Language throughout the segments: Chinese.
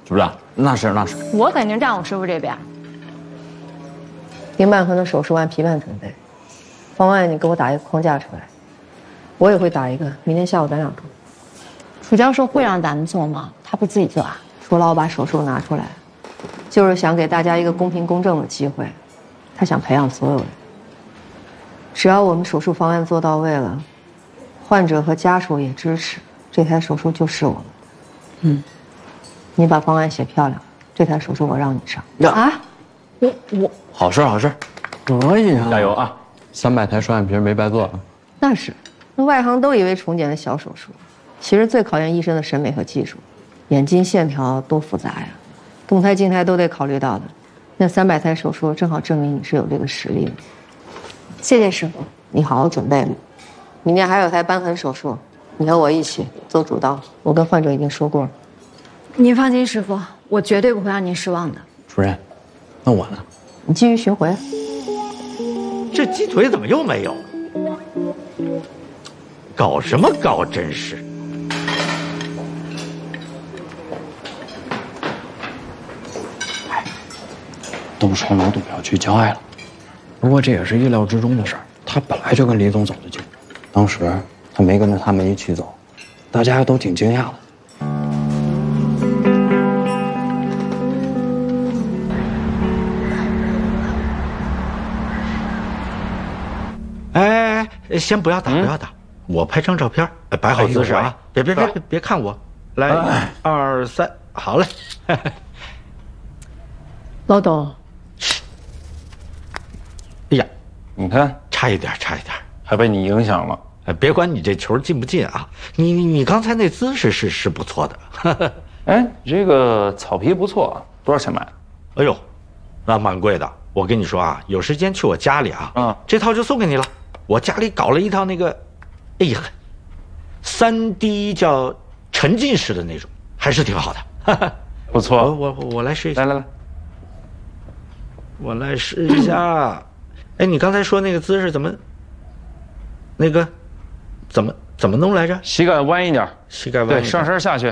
是不是？那是。 我肯定站我师傅这边。 林半恒的手术按批判准备，方案你给我打一个框架出来，我也会打一个，明天下午咱俩做。 楚教授会让咱们做吗？他不自己做啊？ 楚老把手术拿出来，就是想给大家一个公平公正的机会，他想培养所有人。只要我们手术方案做到位了，患者和家属也支持，这台手术就是我们。你把方案写漂亮，这台手术我让你上。 啊？我好事，可以啊！加油啊！300台双眼皮没白做啊！ 那是，那外行都以为重简的小手术，其实最考验医生的审美和技术。眼睛线条多复杂呀，动态静态都得考虑到的。那300台手术正好证明你是有这个实力的。 谢谢师傅， 你好好准备。明天还有台瘢痕手术，你和我一起做主刀。我跟患者已经说过了。 您放心，师傅，我绝对不会让您失望的。 主任，那我呢？ 你继续巡回。 这鸡腿怎么又没有了？搞什么搞，真是！ 都说老董要去郊外了，不过这也是意料之中的事儿。他本来就跟李总走得近，当时他没跟着他们一起走，大家都挺惊讶的。 哎，先不要打，不要打，我拍张照片，摆好姿势啊！别看我，来，2、3，好嘞。 老董， 哎呀， 你看， 差一点， 还被你影响了。 别管你这球进不进啊，你刚才那姿势是不错的。 哎，你这个草皮不错，多少钱买的？ 哎呦，那蛮贵的。我跟你说啊，有时间去我家里啊，这套就送给你了。我家里搞了一套那个，哎呀，3D 叫沉浸式的那种，还是挺好的。 不错， 我来试一下。 来， 我来试一下。哎，你刚才说那个姿势怎么？那个怎么弄来着？ 膝盖弯一点， 膝盖弯一点。 对，上身下去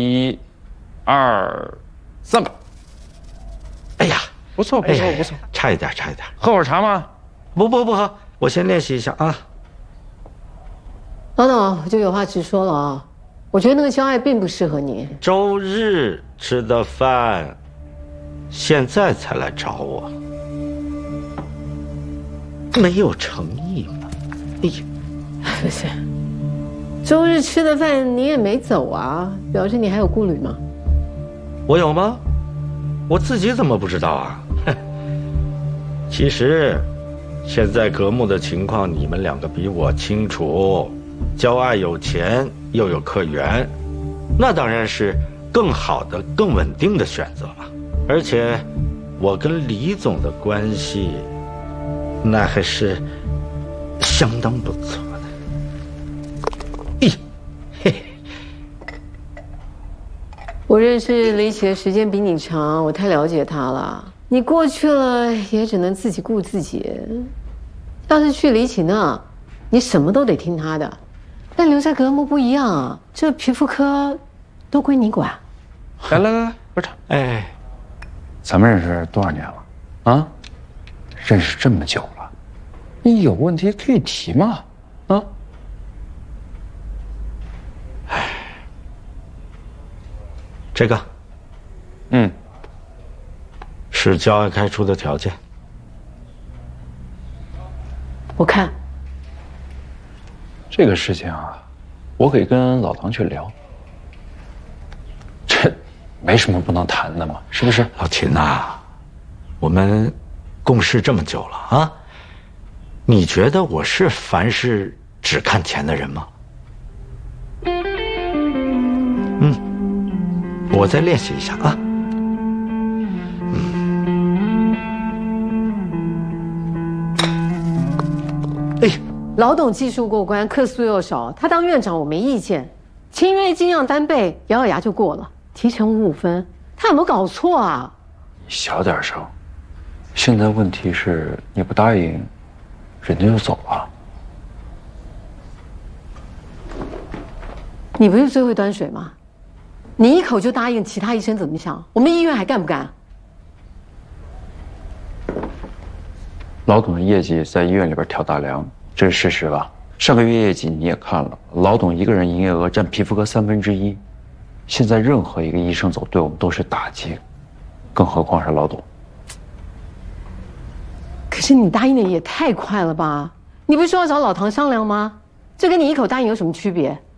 ，1、2、3个。 哎呀， 不错， 差一点。 喝会儿茶吗？ 不喝，我先练习一下啊。 老董，我就有话直说了啊，我觉得那个郊外并不适合你。 周日吃的饭，现在才来找我，没有诚意吗？哎呀， 不是，周日吃的饭你也没走啊，表示你还有顾虑吗？ 我有吗？我自己怎么不知道啊？其实，现在格木的情况，你们2个比我清楚。郊爱有钱又有客源，那当然是更好的、更稳定的选择了。而且，我跟李总的关系，那还是相当不错的。咦，嘿嘿。 我认识李启的时间比你长，我太了解他了。你过去了也只能自己顾自己。要是去李启那，你什么都得听他的。但留在格木不一样啊，这皮肤科都归你管。 来，不是，哎，咱们认识多少年了？啊，认识这么久了，你有问题可以提嘛？啊？ 这个，是郊爱开出的条件。 我看这个事情啊，我可以跟老唐去聊。这没什么不能谈的嘛，是不是？ 老秦呐，我们共事这么久了啊，你觉得我是凡事只看钱的人吗？我再练习一下啊。哎呀， 老董技术过关，客诉又少，他当院长我没意见。签约金样单倍，咬咬牙就过了，提成55分，他有没有搞错啊？ 你小点声，现在问题是你不答应，人家就走了。 你不是最会端水吗？ 你一口就答应，其他医生怎么想？我们医院还干不干？ 老董的业绩在医院里边挑大梁，这是事实吧？上个月业绩你也看了，老董一个人营业额占皮肤科1/3。现在任何一个医生走，对我们都是打击，更何况是老董。 可是你答应的也太快了吧？你不是说要找老唐商量吗？这跟你一口答应有什么区别？